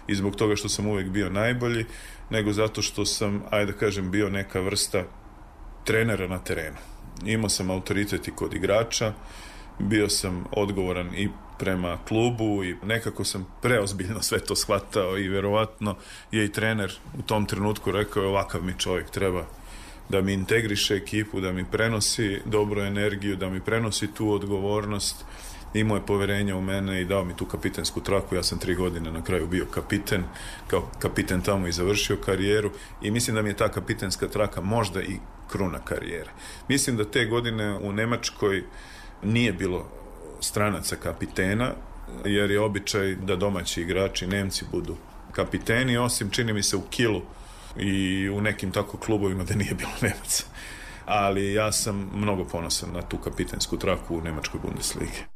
i zbog toga što sam uvijek bio najbolji, nego zato što sam, ajde da kažem, bio neka vrsta trenera na terenu. Imao sam autoritet i kod igrača, bio sam odgovoran i prema klubu i nekako sam preozbiljno sve to shvatao i vjerovatno je i trener u tom trenutku rekao ovakav mi čovjek treba da mi integriše ekipu, da mi prenosi dobru energiju, da mi prenosi tu odgovornost. Imao je povjerenje u mene i dao mi tu kapitensku traku. Ja sam 3 godine na kraju bio kapiten, kao kapiten tamo i završio karijeru i mislim da mi je ta kapitenska traka možda i kruna karijere. Mislim da te godine u Njemačkoj nije bilo stranaca kapitena, jer je običaj da domaći igrači, Nemci, budu kapiteni, osim čini mi se u Kielu i u nekim tako klubovima da nije bilo Nemaca. Ali ja sam mnogo ponosan na tu kapitensku traku u Njemačkoj Bundesligi.